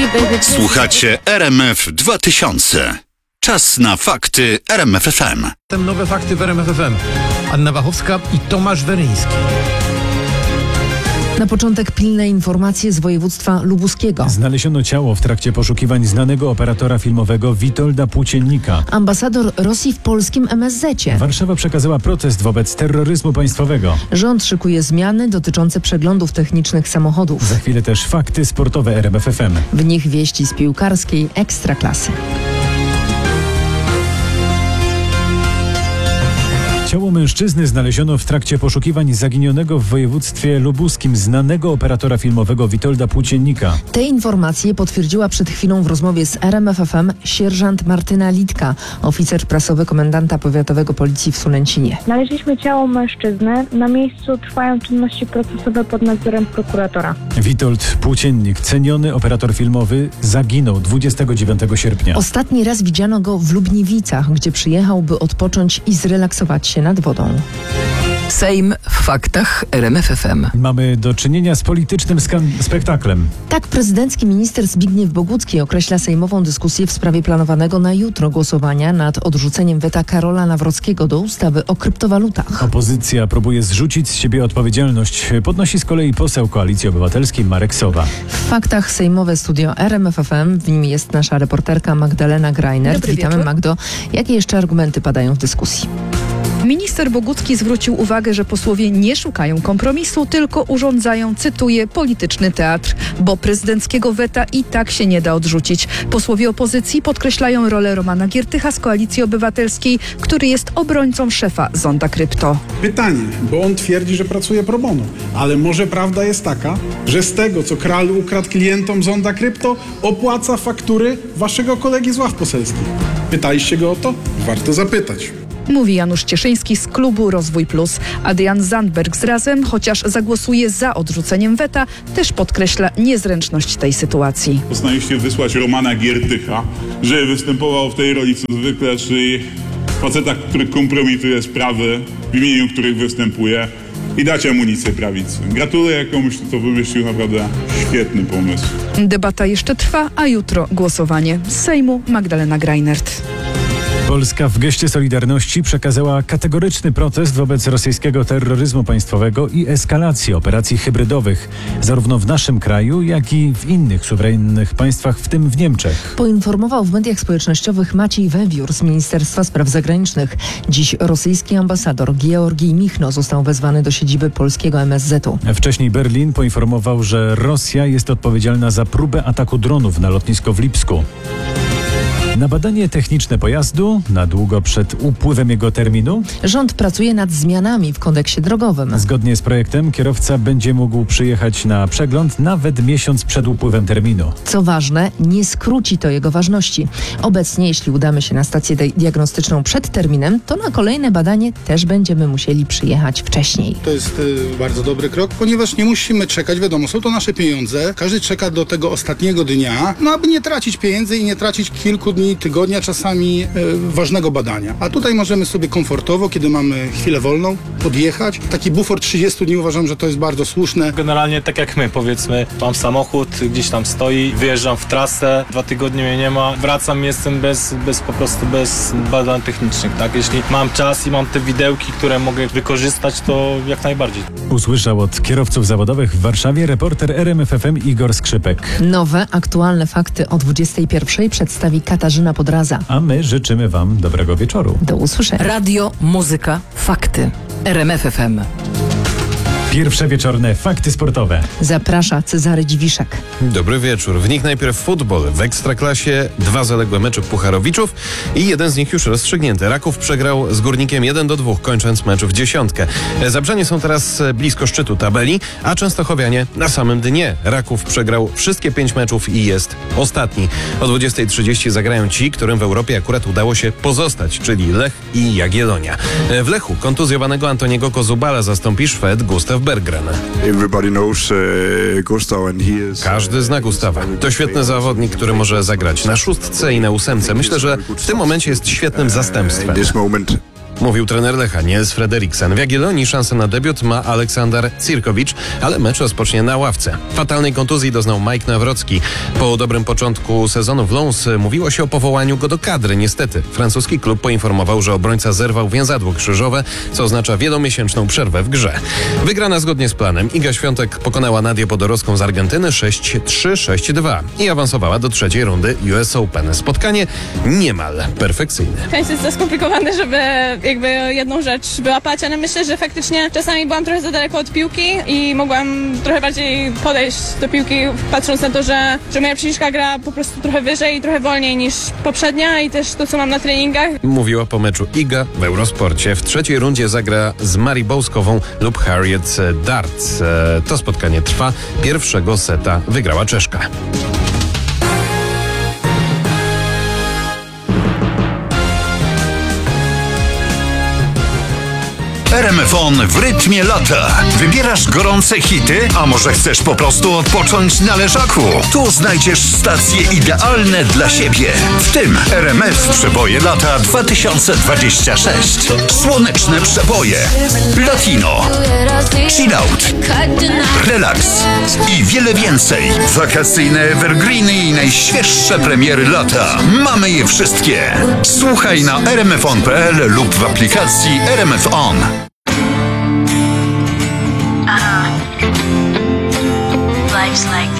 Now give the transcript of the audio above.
Słuchacie RMF 2000. Czas na fakty RMF FM. Nowe fakty w RMF FM. Anna Wachowska i Tomasz Weryński. Na początek pilne informacje z województwa lubuskiego. Znaleziono ciało w trakcie poszukiwań znanego operatora filmowego Witolda Płóciennika. Ambasador Rosji w polskim MSZ-cie. Warszawa przekazała protest wobec terroryzmu państwowego. Rząd szykuje zmiany dotyczące przeglądów technicznych samochodów. Za chwilę też fakty sportowe RMF FM. W nich wieści z piłkarskiej Ekstraklasy. Ciało mężczyzny znaleziono w trakcie poszukiwań zaginionego w województwie lubuskim znanego operatora filmowego Witolda Płóciennika. Te informacje potwierdziła przed chwilą w rozmowie z RMF FM sierżant Martyna Litka, oficer prasowy komendanta powiatowego policji w Sulęcinie. Znaleźliśmy ciało mężczyzny. Na miejscu trwają czynności procesowe pod nadzorem prokuratora. Witold Płóciennik, ceniony operator filmowy, zaginął 29 sierpnia. Ostatni raz widziano go w Lubniewicach, gdzie przyjechał, by odpocząć i zrelaksować się nad wodą. Sejm w faktach RMF FM. Mamy do czynienia z politycznym spektaklem. Tak prezydencki minister Zbigniew Bogucki określa sejmową dyskusję w sprawie planowanego na jutro głosowania nad odrzuceniem weta Karola Nawrockiego do ustawy o kryptowalutach. Opozycja próbuje zrzucić z siebie odpowiedzialność. Podnosi z kolei poseł Koalicji Obywatelskiej Marek Sowa. W faktach sejmowe studio RMF FM, w nim jest nasza reporterka Magdalena Grajnert. Witamy, wieczór. Magdo. Jakie jeszcze argumenty padają w dyskusji? Minister Bogucki zwrócił uwagę, że posłowie nie szukają kompromisu, tylko urządzają, cytuję, polityczny teatr, bo prezydenckiego weta i tak się nie da odrzucić. Posłowie opozycji podkreślają rolę Romana Giertycha z Koalicji Obywatelskiej, który jest obrońcą szefa Zonda Krypto. Pytanie, bo on twierdzi, że pracuje pro bono, ale może prawda jest taka, że z tego, co król ukradł klientom Zonda Krypto, opłaca faktury waszego kolegi z ław poselskich. Pytaliście go o to? Warto zapytać. Mówi Janusz Cieszyński z klubu Rozwój Plus. Adrian Zandberg z Razem, chociaż zagłosuje za odrzuceniem weta, też podkreśla niezręczność tej sytuacji. Postanowiliście wysłać Romana Giertycha, żeby występował w tej roli co zwykle, czyli faceta, który kompromituje sprawy, w imieniu których występuje, i dać amunicję prawicy. Gratuluję komuś, kto to wymyślił, naprawdę świetny pomysł. Debata jeszcze trwa, a jutro głosowanie. Z Sejmu Magdalena Grajnert. Polska w geście solidarności przekazała kategoryczny protest wobec rosyjskiego terroryzmu państwowego i eskalacji operacji hybrydowych, zarówno w naszym kraju, jak i w innych suwerennych państwach, w tym w Niemczech. Poinformował w mediach społecznościowych Maciej Wewiór z Ministerstwa Spraw Zagranicznych. Dziś rosyjski ambasador Georgij Michno został wezwany do siedziby polskiego MSZ-u. Wcześniej Berlin poinformował, że Rosja jest odpowiedzialna za próbę ataku dronów na lotnisko w Lipsku. Na badanie techniczne pojazdu, na długo przed upływem jego terminu. Rząd pracuje nad zmianami w kodeksie drogowym. Zgodnie z projektem kierowca będzie mógł przyjechać na przegląd nawet miesiąc przed upływem terminu. Co ważne, nie skróci to jego ważności. Obecnie, jeśli udamy się na stację diagnostyczną przed terminem, to na kolejne badanie też będziemy musieli przyjechać wcześniej. To jest bardzo dobry krok, ponieważ nie musimy czekać, wiadomo, są to nasze pieniądze, każdy czeka do tego ostatniego dnia, aby nie tracić pieniędzy i nie tracić kilku dni, tygodnia czasami ważnego badania. A tutaj możemy sobie komfortowo, kiedy mamy chwilę wolną, podjechać. Taki bufor 30 dni uważam, że to jest bardzo słuszne. Generalnie tak jak my, powiedzmy, mam samochód, gdzieś tam stoi, wyjeżdżam w trasę, 2 tygodnie mnie nie ma, wracam, jestem po prostu bez badań technicznych, tak? Jeśli mam czas i mam te widełki, które mogę wykorzystać, to jak najbardziej. Usłyszał od kierowców zawodowych w Warszawie reporter RMF FM Igor Skrzypek. Nowe, aktualne fakty o 21:00 przedstawi Katarzyna Podraza. A my życzymy Wam dobrego wieczoru. Do usłyszenia. Radio, muzyka, fakty. RMF FM. Pierwsze wieczorne fakty sportowe. Zaprasza Cezary Dziwiszek. Dobry wieczór. W nich najpierw futbol. W Ekstraklasie 2 zaległe mecze Pucharowiczów i jeden z nich już rozstrzygnięty. Raków przegrał z Górnikiem 1-2, kończąc mecz w dziesiątkę. Zabrzanie są teraz blisko szczytu tabeli, a Częstochowianie na samym dnie. Raków przegrał wszystkie 5 meczów i jest ostatni. O 20:30 zagrają ci, którym w Europie akurat udało się pozostać, czyli Lech i Jagiellonia. W Lechu kontuzjowanego Antoniego Kozubala zastąpi Szwed Gustav Berggren. Każdy zna Gustawa. To świetny zawodnik, który może zagrać na 6 i na 8. Myślę, że w tym momencie jest świetnym zastępstwem. mówił trener Lecha, Niels Frederiksen. W Jagiellonii szansę na debiut ma Aleksander Cirkowicz, ale mecz rozpocznie na ławce. Fatalnej kontuzji doznał Mike Nawrocki. Po dobrym początku sezonu w Lens mówiło się o powołaniu go do kadry. Niestety, francuski klub poinformował, że obrońca zerwał więzadło krzyżowe, co oznacza wielomiesięczną przerwę w grze. Wygrana zgodnie z planem. Iga Świątek pokonała Nadię Podorowską z Argentyny 6-3, 6-2 i awansowała do trzeciej rundy US Open. Spotkanie niemal perfekcyjne. Tenis jest za skomplikowany, żeby jakby jedną rzecz wyłapać, ale myślę, że faktycznie czasami byłam trochę za daleko od piłki i mogłam trochę bardziej podejść do piłki, patrząc na to, że moja przeciwniczka gra po prostu trochę wyżej i trochę wolniej niż poprzednia i też to, co mam na treningach. Mówiła po meczu Iga w Eurosporcie. W trzeciej rundzie zagra z Marii Bołskową lub Harriet Darts. To spotkanie trwa. Pierwszego seta wygrała Czeszka. RMF On w rytmie lata. Wybierasz gorące hity, a może chcesz po prostu odpocząć na leżaku? Tu znajdziesz stacje idealne dla siebie. W tym RMF Przeboje lata 2026. Słoneczne przeboje, latino, chill out, relaks i wiele więcej. Wakacyjne evergreeny i najświeższe premiery lata. Mamy je wszystkie. Słuchaj na rmfon.pl lub w aplikacji RMF On. Life's like